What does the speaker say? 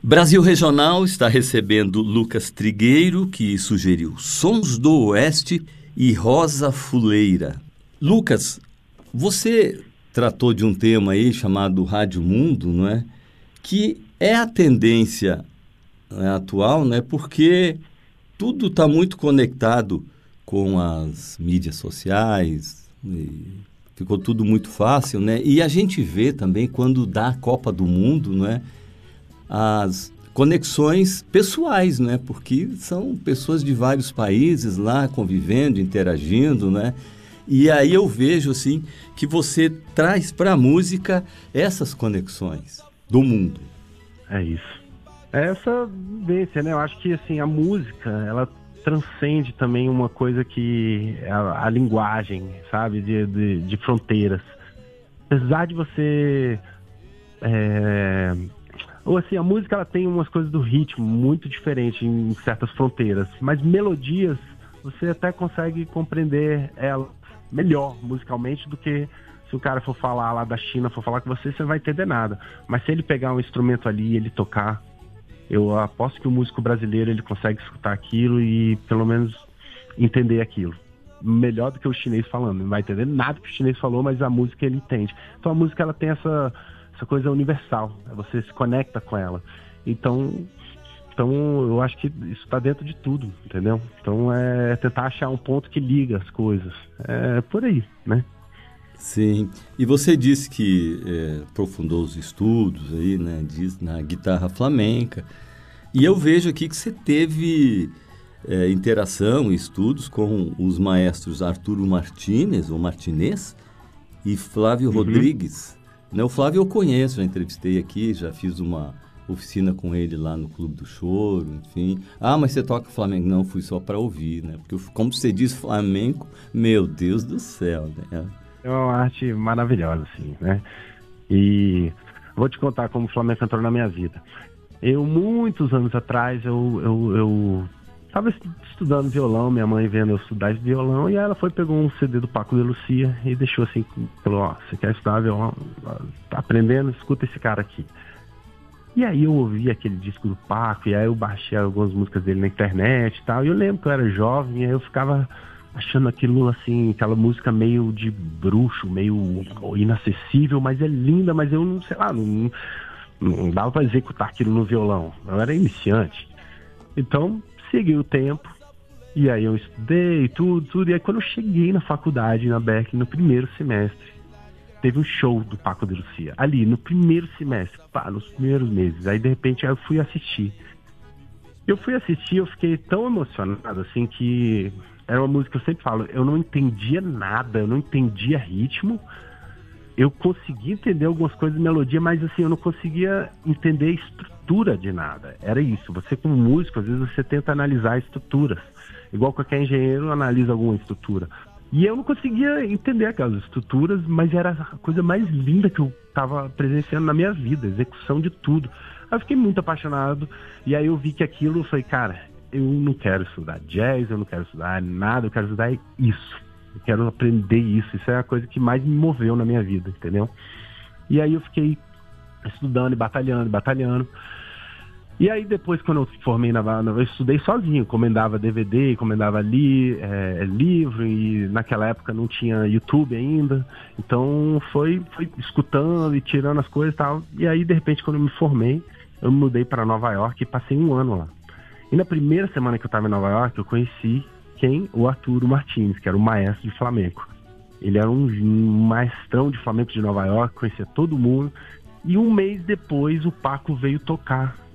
Brasil Regional está recebendo Lucas Trigueiro, que sugeriu Sons do Oeste e Rosa Fuleira. Lucas, você tratou de um tema aí chamado Rádio Mundo, não é? Que é a tendência atual, né? Porque tudo está muito conectado com as mídias sociais, ficou tudo muito fácil, né? E a gente vê também quando dá a Copa do Mundo, não é? As conexões pessoais, né? Porque são pessoas de vários países lá convivendo, interagindo, né? E aí eu vejo assim que você traz para a música essas conexões do mundo. É isso. É essa vivência, né? Eu acho que assim a música, ela transcende também uma coisa que é a linguagem, sabe? De fronteiras. Apesar de você ou assim, a música ela tem umas coisas do ritmo muito diferente em certas fronteiras, mas melodias você até consegue compreender ela melhor musicalmente do que se o cara for falar lá da China, for falar com você não vai entender nada. Mas se ele pegar um instrumento ali e ele tocar, eu aposto que o músico brasileiro ele consegue escutar aquilo e pelo menos entender aquilo. Melhor do que o chinês falando. Não vai entender nada que o chinês falou, mas a música ele entende. Então a música ela tem essa coisa universal, você se conecta com ela. Então eu acho que isso está dentro de tudo, entendeu? Então é tentar achar um ponto que liga as coisas. É por aí, né? Sim. E você disse que aprofundou os estudos aí, né? Diz, na guitarra flamenca. E eu vejo aqui que você teve interação e estudos com os maestros Arturo Martínez, ou Martinez, e Flávio Rodrigues. Né? O Flávio eu conheço, já entrevistei aqui, já fiz uma oficina com ele lá no Clube do Choro, enfim. Ah, mas você toca flamenco? Não, fui só para ouvir, né? Porque, como você diz, flamenco, meu Deus do céu, né? É uma arte maravilhosa, assim, né? E vou te contar como o Flamengo entrou na minha vida. Muitos anos atrás, eu estava estudando violão, minha mãe vendo eu estudar violão, e ela pegou um CD do Paco de Lucia e deixou assim, falou, você quer estudar violão? Tá aprendendo? Escuta esse cara aqui. E aí eu ouvi aquele disco do Paco, e aí eu baixei algumas músicas dele na internet e tal, e eu lembro que eu era jovem, e aí eu ficava achando aquilo assim, aquela música meio de bruxo, meio inacessível, mas é linda, mas eu não sei lá, não dava pra executar aquilo no violão, eu era iniciante. Então, segui o tempo, e aí eu estudei tudo, e aí quando eu cheguei na faculdade, na Berkeley, no primeiro semestre, teve um show do Paco de Lucia, ali, no primeiro semestre, nos primeiros meses, aí de repente eu fui assistir. Eu fiquei tão emocionado, assim, que era uma música que eu sempre falo, eu não entendia nada, eu não entendia ritmo, eu conseguia entender algumas coisas de melodia, mas assim, eu não conseguia entender a estrutura de nada. Era isso, você como músico, às vezes você tenta analisar estruturas, igual qualquer engenheiro analisa alguma estrutura. E eu não conseguia entender aquelas estruturas, mas era a coisa mais linda que eu estava presenciando na minha vida, execução de tudo. Aí eu fiquei muito apaixonado, e aí eu vi que aquilo, eu falei, cara, eu não quero estudar jazz, eu não quero estudar nada, eu quero estudar isso. Eu quero aprender isso é a coisa que mais me moveu na minha vida, entendeu? E aí eu fiquei estudando e batalhando. E aí depois, quando eu formei eu estudei sozinho, encomendava DVD, encomendava livro, e naquela época não tinha YouTube ainda, então foi escutando e tirando as coisas e tal. E aí, de repente, quando eu me formei, eu me mudei para Nova York e passei 1 ano lá. E na primeira semana que eu estava em Nova York, eu conheci o Arturo Martínez, que era o maestro de flamenco. Ele era um maestrão de flamenco de Nova York, conhecia todo mundo. E 1 mês depois, o Paco veio tocar